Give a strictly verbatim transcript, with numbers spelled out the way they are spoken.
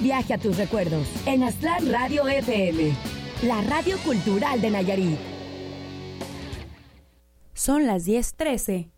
viaje a tus recuerdos en Aztlán Radio F M, la radio cultural de Nayarit. Son las diez trece